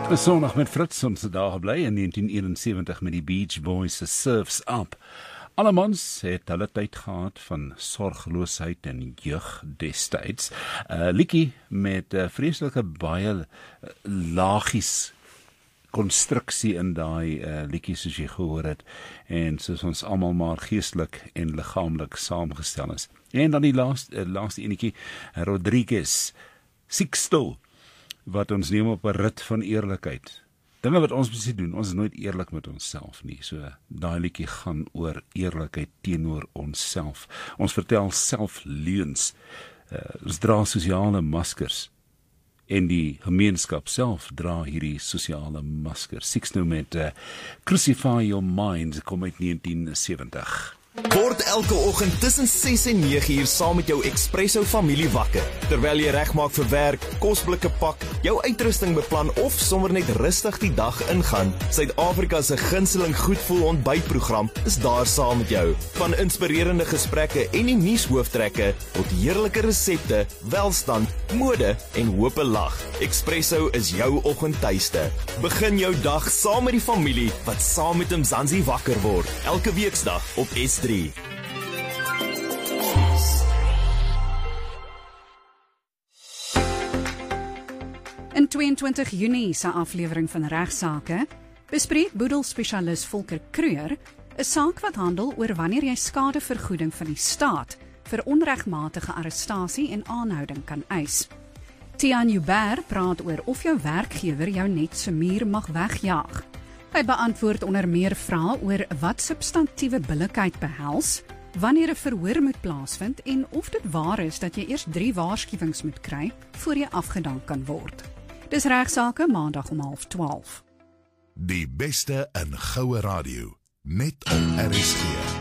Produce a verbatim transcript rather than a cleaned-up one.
'n Sondag met Fritz, ons het daar gebly in negentien eenensewentig met die Beach Boys se Surf's Up. Alle mans het hulle tyd gehad van sorgloosheid en jeug destyds. Uh, Liedjie met uh, vreeslike baie uh, lagies konstruksie in daai uh, liedjie soos jy gehoor het, en soos ons almal maar geestelik en liggaamlik saamgestel is. En dan die laaste, uh, laaste enetjie, Rodriguez, Sixto, wat ons neem op 'n rit van eerlikheid. Dinge wat ons moet doen, ons is nooit eerlik met onsself nie. So daai liedjie gaan oor eerlikheid teenoor onsself. Ons vertel selfleuns. Uh, ons dra sosiale maskers. En die gemeenskap self dra hierdie sosiale maskers. Sixto met uh, Crucify Your Mind, kom uit negentien sewentig. Word elke oggend tussen ses en nege uur saam met jou Expresso familie wakker. Terwyl jy regmaak vir werk, kosblikke pak, jou uitrusting beplan of sommer net rustig die dag ingaan, Suid-Afrika se gunsteling goedvoel ontbytprogram is daar saam met jou. Van inspirerende gesprekke en die nuushooftrekke tot heerlike resepte, welstand, mode en hoop lag. Expresso is jou oggendtuiste. Begin jou dag saam met die familie wat saam met Mzansi wakker word. Elke weeksdag op S drie. In tweeëntwintig Junie se aflewering van Regsake bespreek boedelspesialis Volker Kreur 'n saak wat handel oor wanneer jy skadevergoeding van die staat vir onregmatige arrestasie en aanhouding kan eis. Tiaan Joubert praat oor of jou werkgewer jou net so muur mag wegjaag. Hy beantwoord onder meer vrae oor wat substantiëre billikheid behels, wanneer 'n verhoor moet plaasvind en of dit waar is dat jy eers drie waarskuwings moet kry voor jy afgedank kan word. Dis Regsake, maandag om half twaalf. Die beste in goue radio, net op R S G.